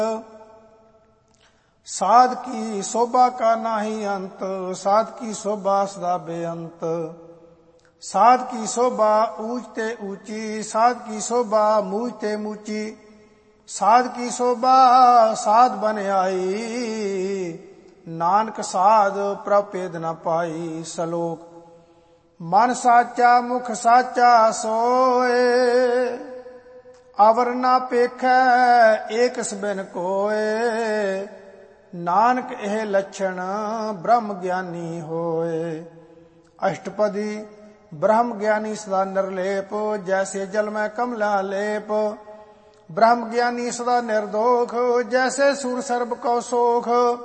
साध की शोभा का नाही अंत, साध की शोभा सदा बेअंत। साध की शोभा ऊंच ते ऊंची, साध की शोभा मूझ ते मूची। साध की शोभा साध बन आई, नानक साध प्रभेद न पाई। सलोक मन साचा मुख साचा सोए, अवर ना पेखै एक सबिन कोए। नानक एह लक्षण ब्रह्म ज्ञानी होए। अष्टपदी ब्रह्म ज्ञानी सदा निर्लेप, जैसे जल में कमला लेप। ब्रह्म ज्ञानी सदा निर्दोख, जैसे सूर सर्ब को सोख।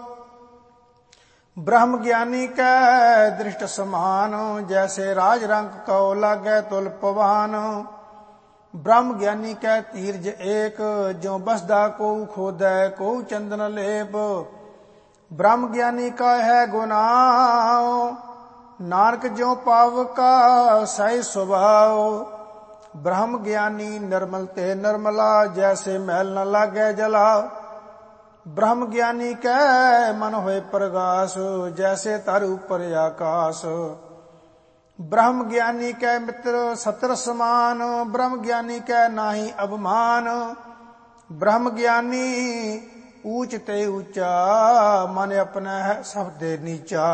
ब्रह्म ज्ञानी कै दृष्ट समान, जैसे राज रंग को लागे तुल पवान। ब्रह्म ज्ञानी कै तीर्ज एक, जो बसदा को खोदै को चंदन लेप। ब्रह्म ज्ञानी का है गुनाह, नानक ज्यों पाव का सही स्वभाव। ब्रह्म ज्ञानी निर्मल ते निर्मला, जैसे मैल न लागे जला। ब्रह्म ज्ञानी कै मन होए प्रगास, जैसे तर ऊपर आकाश। ब्रह्म ज्ञानी कै मित्र सतर समान, ब्रह्म ज्ञानी कै नाही अभिमान। ब्रह्म ज्ञानी ऊंच ते ऊंचा, मन अपना है सब दे नीचा।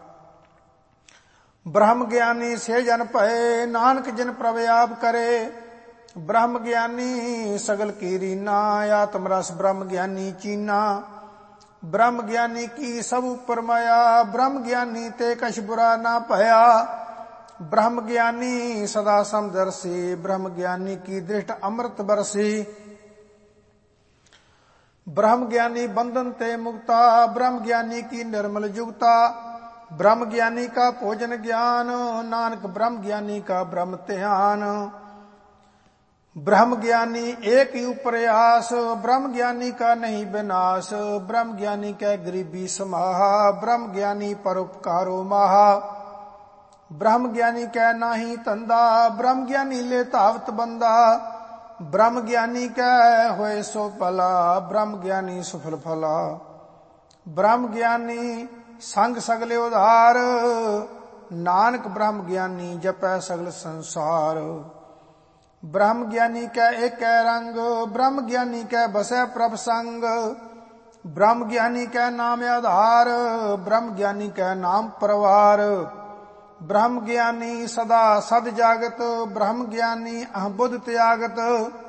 ब्रह्म ज्ञानी से जन भये, नानक जिन प्रभ आप करे। ब्रह्म ज्ञानी सगल की रीना, आत्म रस ब्रह्म ज्ञानी चीना। ब्रह्म ज्ञानी की सब ऊपर माया, ब्रह्म ज्ञानी ते कछ बुरा ना भया। ब्रह्म ज्ञानी सदा समदर्शी, ब्रह्म ज्ञानी की दृष्ट अमृत बरसी। ब्रह्म ज्ञानी बंधन ते मुक्ता, ब्रह्म ज्ञानी की निर्मल जुगता। ब्रह्म ज्ञानी का भोजन ज्ञान, नानक ब्रह्म ज्ञानी का ब्रह्म ध्यान। ब्रह्म ज्ञानी एक ही प्रयास, ब्रह्म ज्ञानी का नहीं विनाश। ब्रह्म ज्ञानी कै गरीबी समाहा, ब्रह्म ज्ञानी परोपकारो माहा। ब्रह्म ज्ञानी कै नाही धंधा, ब्रह्म ज्ञानी ले धावत बंदा। ब्रह्म ज्ञानी कै होए सो भला, ब्रह्म ज्ञानी सुफल फला। ब्रह्म ज्ञानी संग सगले उधार, नानक ब्रह्म ज्ञानी जपै सगल संसार। ब्रह्म ज्ञानी कै एक रंग, ब्रह्म ज्ञानी कै बसै प्रभ संग। ब्रह्म ज्ञानी कै नाम आधार, ब्रह्म ज्ञानी कै नाम परवार। ब्रह्म ज्ञानी सदा सद जागत, ब्रह्म ज्ञानी अहबुद्ध त्यागत।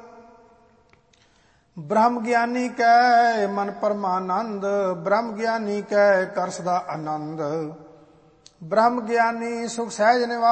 ब्रह्म ज्ञानी कै मन परमानंद, ब्रह्म ज्ञानी कै कर सदा आनंद। ब्रह्म ज्ञानी सुख सहज निवास,